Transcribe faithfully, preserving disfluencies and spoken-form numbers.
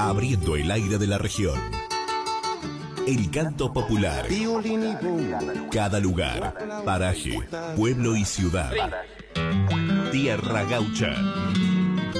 abriendo el aire de la región. El canto popular. Cada lugar, paraje, pueblo y ciudad. Tierra Gaucha.